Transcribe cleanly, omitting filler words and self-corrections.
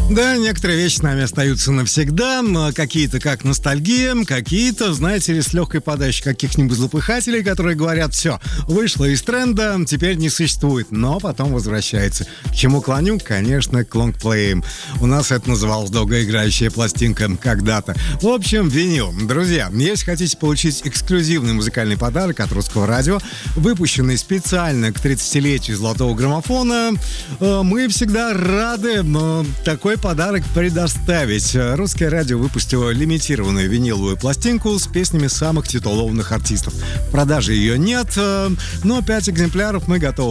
Да, некоторые вещи с нами остаются навсегда. Какие-то как ностальгия, какие-то, знаете ли, с легкой подачей каких-нибудь злопыхателей, которые говорят: все, вышло из тренда, теперь не существует, но потом возвращается. К чему клоню? Конечно, к лонгплеям. У нас это называлось долгоиграющая пластинка когда-то. В общем, винил. Друзья, если хотите получить эксклюзивный музыкальный подарок от Русского радио, выпущенный специально к 30-летию золотого граммофона, мы всегда рады такой подарок предоставить. Русское радио выпустило лимитированную виниловую пластинку с песнями самых титулованных артистов. В продаже ее нет, но 5 экземпляров мы готовы